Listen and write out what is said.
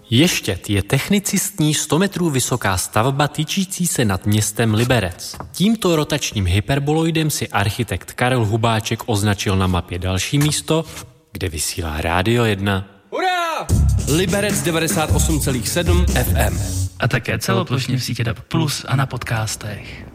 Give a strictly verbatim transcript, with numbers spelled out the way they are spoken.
Ještěd je technicistní sto metrů vysoká stavba tyčící se nad městem Liberec. Tímto rotačním hyperboloidem si architekt Karel Hubáček označil na mapě další místo, kde vysílá Rádio jedna. Hurá! Liberec devadesát osm celá sedm F M. A také celoplošně v sítě D A B plus a na podcastech.